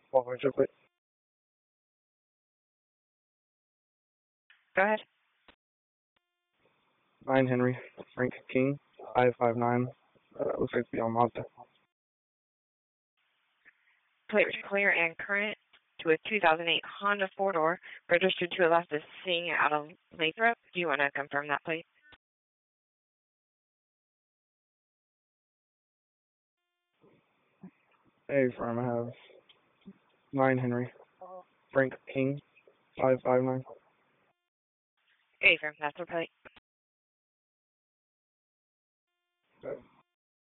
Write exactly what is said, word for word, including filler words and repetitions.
Well, where's your plate? Go ahead. Nine Henry Frank King, five five nine. Uh, looks like Beyond Mazda. Plate was clear and current to a two thousand eight Honda four-door, registered to Alexis Singh out of Lathrop. Do you want to confirm that plate? Hey, firm, I have nine Henry Frank King, five five nine. Hey, firm, that's the plate. Okay.